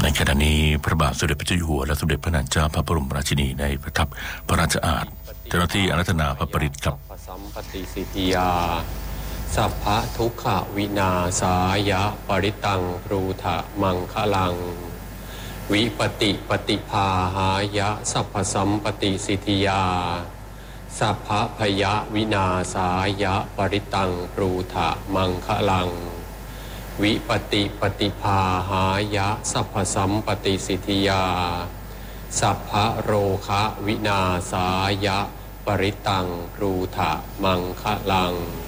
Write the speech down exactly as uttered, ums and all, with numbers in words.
ในขณะนี้พระบาทสมเด็จพระเจ้าอยู่หัวและสมเด็จพระนางเจ้าพระบรมราชินีในประทับพระราชอาณาเจ้าหน้าที่อาราธนาพระปริตรครับสัมปติสิทธิยาสัพพะทุกขวินาศายะปริตังรูทะมังคะลังวิปติปฏิภาหายะสัพพสัมปติสิทธิยาสัพพะพยวินาศายะปริตังรูทะมังคะลังวิปติปฏิภาหายะสัพพสัมปติสิทธิยาสัพพะโรคะวินาศายะปริตังรูทะมังคะลัง